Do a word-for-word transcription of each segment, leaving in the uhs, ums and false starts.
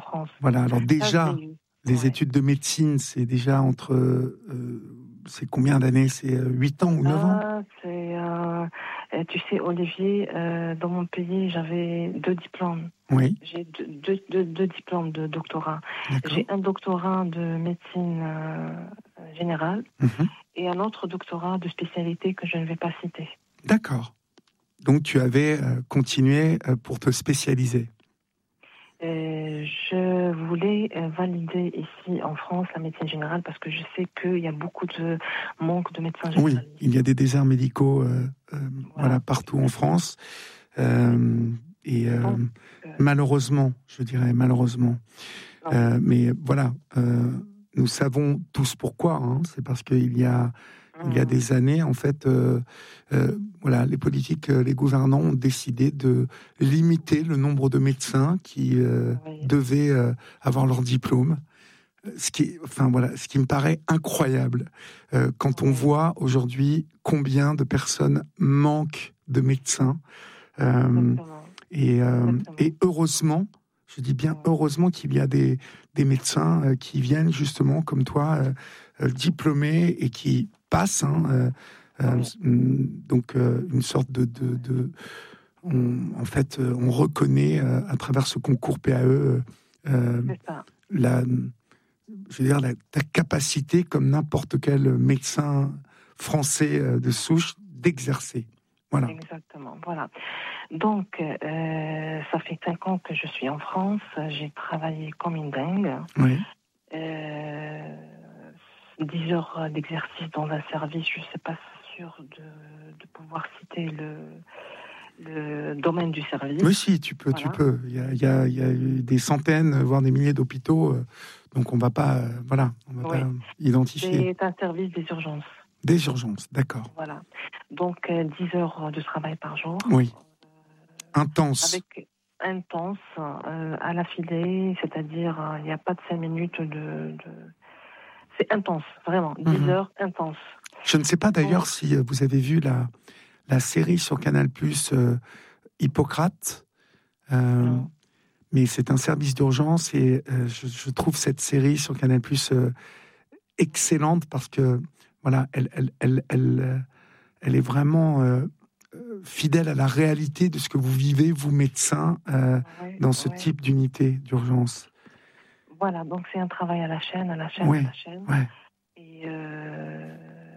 France. Voilà, alors déjà, Ça, c'est... les ouais. études de médecine, c'est déjà entre... Euh, c'est combien d'années? C'est huit ans ou neuf ans? Ah, c'est, euh, euh, tu sais, Olivier, euh, dans mon pays, j'avais deux diplômes. Oui. J'ai deux, deux, deux, deux diplômes de doctorat. D'accord. J'ai un doctorat de médecine euh, générale Mmh. et un autre doctorat de spécialité que je ne vais pas citer. D'accord. Donc tu avais euh, continué euh, pour te spécialiser. Euh, je voulais euh, valider ici en France la médecine générale parce que je sais qu'il y a beaucoup de manque de médecins Oui, généralistes. il y a des déserts médicaux euh, euh, voilà. voilà, partout en France. Euh, et euh, Donc, euh, malheureusement, je dirais malheureusement. oui. Euh, mais voilà, euh, nous savons tous pourquoi. Hein, c'est parce qu'il y a Il y a des années, en fait, euh, euh, voilà, les politiques, les gouvernants ont décidé de limiter le nombre de médecins qui euh, Oui. devaient euh, avoir leur diplôme. Ce qui, enfin voilà, ce qui me paraît incroyable euh, quand on Oui. voit aujourd'hui combien de personnes manquent de médecins. Euh, et, euh, et heureusement, je dis bien heureusement qu'il y a des, des médecins euh, qui viennent justement comme toi, euh, euh, diplômés et qui passent. Hein, euh, euh, donc euh, une sorte de, de, de on, en fait, euh, on reconnaît euh, à travers ce concours P A E euh, la, je veux dire, la, ta capacité, comme n'importe quel médecin français euh, de souche, d'exercer. Voilà. Exactement, voilà. Donc, euh, ça fait cinq ans que je suis en France. J'ai travaillé comme une dingue. Oui. Euh, dix heures d'exercice dans un service, je ne suis pas sûre de, de pouvoir citer le, le domaine du service. Oui, si, tu peux, voilà. tu peux. Il y a, il y a, il y a eu des centaines, voire des milliers d'hôpitaux, euh, donc on ne va pas, euh, voilà, on va oui. pas identifier. C'est un service des urgences. Des urgences, d'accord. Voilà. Donc, euh, dix heures de travail par jour. Oui. Intense. Avec intense, euh, à l'affilée, c'est-à-dire, il euh, n'y a pas de cinq minutes de... de... C'est intense, vraiment. dix mmh. heures intense. Je ne sais pas d'ailleurs Donc, si vous avez vu la, la série sur Canal+, euh, Hippocrate, euh, mais c'est un service d'urgence et euh, je, je trouve cette série sur Canal+, euh, excellente parce que, voilà, elle, elle, elle, elle, elle est vraiment euh, fidèle à la réalité de ce que vous vivez, vous médecins, euh, ouais, dans ce ouais. type d'unité d'urgence. Voilà, donc c'est un travail à la chaîne, à la chaîne, ouais, à la chaîne. Ouais. Et euh,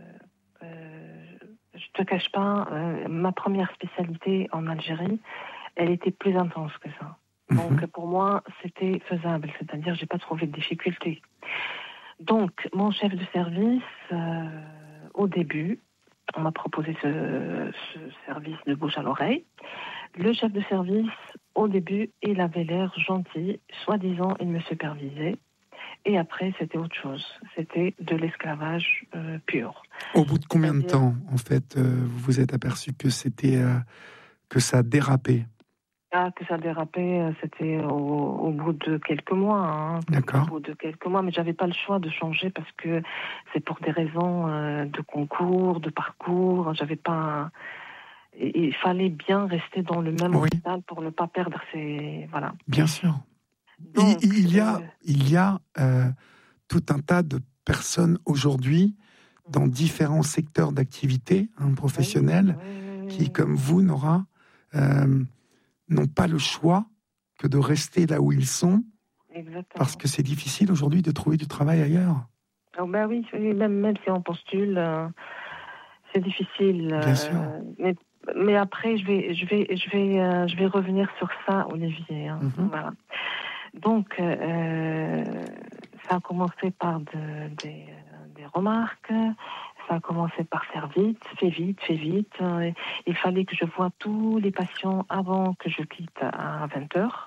euh, je te cache pas, euh, ma première spécialité en Algérie, elle était plus intense que ça. Donc mm-hmm. pour moi, c'était faisable, c'est-à-dire j'ai pas trouvé de difficulté. Donc mon chef de service, euh, au début, on m'a proposé ce, ce service de bouche à l'oreille. Le chef de service, au début, il avait l'air gentil, soi-disant, il me supervisait. Et après, c'était autre chose. C'était de l'esclavage euh, pur. Au bout de combien C'est-à-dire... de temps, en fait, euh, vous vous êtes aperçu que c'était euh, que ça dérapait? Ah, que ça dérapait, c'était au, au bout de quelques mois. Hein, D'accord. Au bout de quelques mois, mais j'avais pas le choix de changer parce que c'est pour des raisons euh, de concours, de parcours. J'avais pas. Il fallait bien rester dans le même oui. hôpital pour ne pas perdre ses... Voilà. Bien sûr. Donc, il, il y a, euh... il y a euh, tout un tas de personnes aujourd'hui dans différents secteurs d'activité hein, professionnelle oui, oui, oui, qui, comme vous, Nora, euh, n'ont pas le choix que de rester là où ils sont. Exactement. Parce que c'est difficile aujourd'hui de trouver du travail ailleurs. Oh ben oui, même, même si on postule, euh, c'est difficile. Bien euh, sûr. Mais Mais après, je vais, je vais, je vais, euh, je vais revenir sur ça, Olivier. Hein. Mm-hmm. Voilà. Donc, euh, ça a commencé par de, des, des remarques. Ça a commencé par faire vite, fais vite, fais vite. Il fallait que je voie tous les patients avant que je quitte à vingt heures.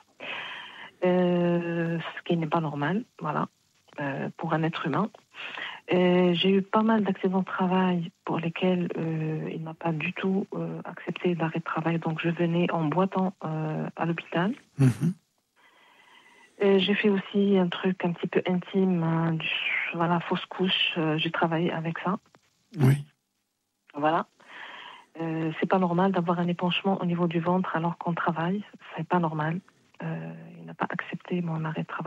Euh, ce qui n'est pas normal, voilà, euh, pour un être humain. Euh, j'ai eu pas mal d'accidents de travail pour lesquels euh, il m'a pas du tout euh, accepté d'arrêt de travail, donc je venais en boitant euh, à l'hôpital. Mmh. Euh, j'ai fait aussi un truc un petit peu intime, hein, du, voilà, fausse couche, euh, j'ai travaillé avec ça. Oui. Voilà. Euh, c'est pas normal d'avoir un épanchement au niveau du ventre alors qu'on travaille, c'est pas normal. Euh, il n'a pas accepté mon arrêt de travail.